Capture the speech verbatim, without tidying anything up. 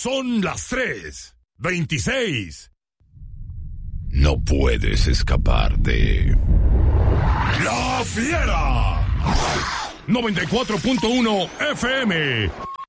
Son las tres veintiséis. No puedes escapar de La Fiera. noventa y cuatro punto uno F M.